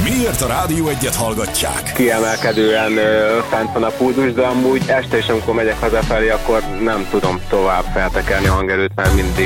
Miért a Rádió Egyet hallgatják? Kiemelkedően fent van a pulzus, de amúgy este is, amikor megyek hazafelé, akkor nem tudom tovább feltekerni a hangerőt, mert mindig